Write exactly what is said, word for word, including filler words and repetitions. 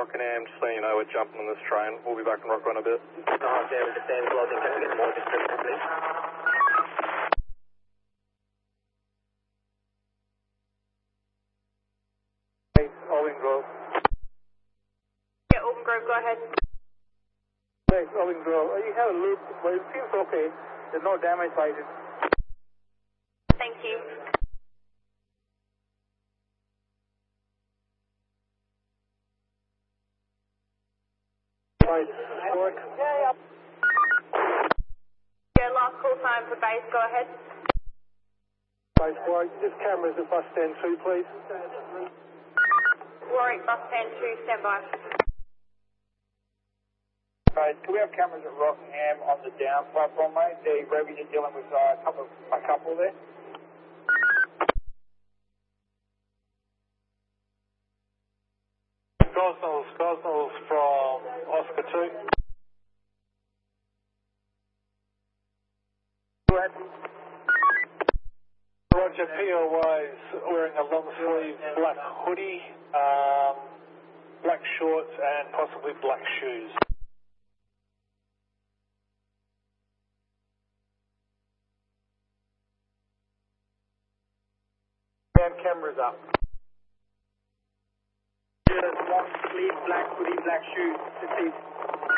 Rockingham, just letting you know we're jumping on this train. We'll be back in Rockingham in a bit. Alright, yeah, with the Sands Lodging, can we get more description, please? Hey, Owen Grove. Yeah, Auburn Grove, go ahead. Hey, Owen Grove. You have a loop, but it seems okay. There's no damage cited. Thank you. Right, work. Yeah, yeah. Yeah, last call time for base, go ahead. Right, work. This camera's at bus stand two, please. Warwick, bus stand two, stand by. Right, do we have cameras at Rockingham on the down platform, mate? The Revy you're dealing with uh, a couple, a couple there. Gosnells, Gosnells from Oscar two. Roger, P O Y's wearing a long sleeve black hoodie, um, black shorts and possibly black shoes. And cameras up. Just long sleeve, black hoodie, black shoes.